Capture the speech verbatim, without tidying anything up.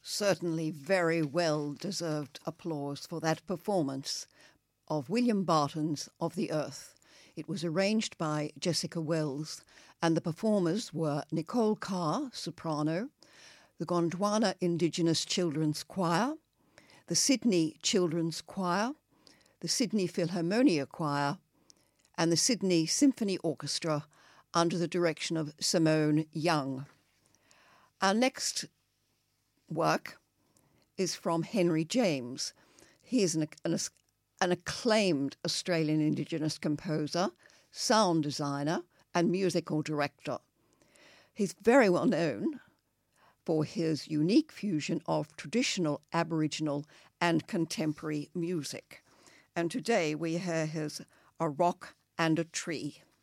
Certainly very well-deserved applause for that performance of William Barton's Of the Earth. It was arranged by Jessica Wells, and the performers were Nicole Carr, soprano, the Gondwana Indigenous Children's Choir, the Sydney Children's Choir, the Sydney Philharmonia Choir, and the Sydney Symphony Orchestra under the direction of Simone Young. Our next work is from Henry James. He is an, an, an acclaimed Australian Indigenous composer, sound designer, and musical director. He's very well known for his unique fusion of traditional Aboriginal and contemporary music. And today we hear his A Rock and a Tree.